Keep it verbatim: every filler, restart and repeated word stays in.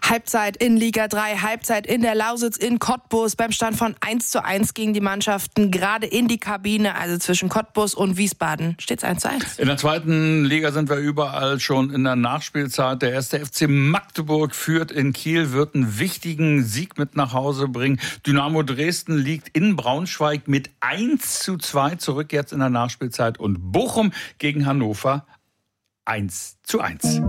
Halbzeit in Liga drei, Halbzeit in der Lausitz in Cottbus. Beim Stand von eins zu eins gegen die Mannschaften gerade in die Kabine, also zwischen Cottbus und Wiesbaden, steht's eins zu eins. In der zweiten Liga sind wir überall schon in der Nachspielzeit. Der erste F C Magdeburg führt in Kiel, wird einen wichtigen Sieg mit nach Hause bringen. Dynamo Dresden liegt in Braunschweig mit eins zu zwei zurück jetzt in der Nachspielzeit. Und Bochum gegen Hannover eins zu eins.